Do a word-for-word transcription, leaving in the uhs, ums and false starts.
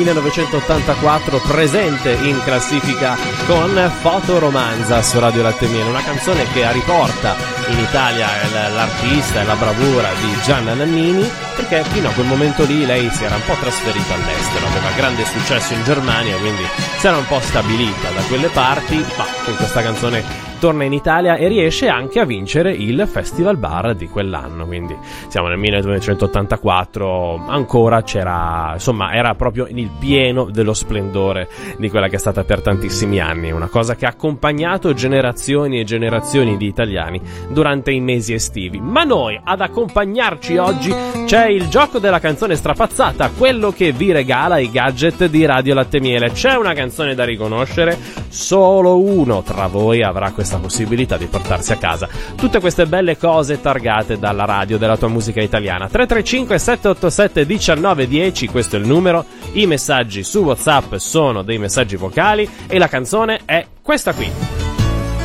millenovecentottantaquattro, presente in classifica con Fotoromanza su Radio Latte Miele, una canzone che riporta in Italia l'artista e la bravura di Gianna Nannini, perché fino a quel momento lì lei si era un po' trasferita all'estero, aveva grande successo in Germania, quindi si era un po' stabilita da quelle parti, ma con questa canzone torna in Italia e riesce anche a vincere il Festival Bar di quell'anno, quindi siamo nel millenovecentottantaquattro, ancora c'era, insomma era proprio il pieno dello splendore di quella che è stata per tantissimi anni, una cosa che ha accompagnato generazioni e generazioni di italiani durante i mesi estivi. Ma noi ad accompagnarci oggi c'è il gioco della canzone strapazzata, quello che vi regala i gadget di Radio Latte Miele. C'è una canzone da riconoscere, solo uno tra voi avrà questa possibilità di portarsi a casa tutte queste belle cose targate dalla radio della tua musica italiana. Tre tre cinque sette otto sette uno nove uno zero, questo è il numero. I messaggi su WhatsApp sono dei messaggi vocali e la canzone è questa qui.